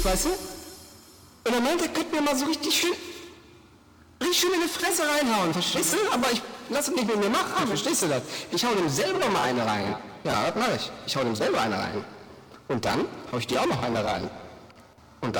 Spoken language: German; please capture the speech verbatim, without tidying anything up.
weißt du? Und er meinte, er könnte mir mal so richtig schön, richtig schön in die Fresse reinhauen, verstehst du? Aber ich lass es nicht mit mir machen, verstehst du das? Ich hau dem selber noch mal eine rein. Ja, das mach ich. Ich hau dem selber eine rein. Und dann hau ich dir auch noch eine rein.